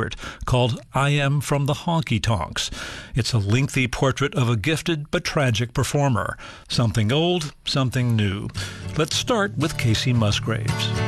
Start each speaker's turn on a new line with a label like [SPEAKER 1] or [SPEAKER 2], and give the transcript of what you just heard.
[SPEAKER 1] Stewart called I Am from the Honky Tonks. It's a lengthy portrait of a gifted but tragic performer. Something old, something new. Let's start with Kacey Musgraves.